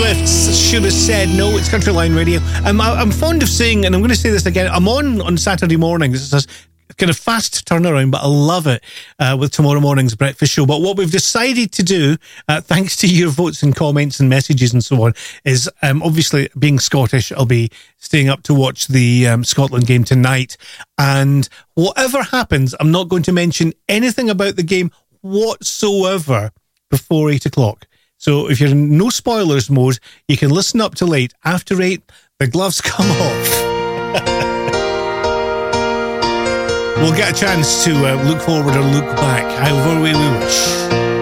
Swifts should have said no. It's Country Line Radio. I'm fond of saying, and I'm going to say this again, I'm on Saturday mornings. It's a kind of fast turnaround, but I love it with tomorrow morning's breakfast show. But what we've decided to do, thanks to your votes and comments and messages and so on, is obviously being Scottish, I'll be staying up to watch the Scotland game tonight. And whatever happens, I'm not going to mention anything about the game whatsoever before 8 o'clock. So if you're in no spoilers mode, you can listen up till 8. After 8, the gloves come off. We'll get a chance to look forward or look back, however we wish.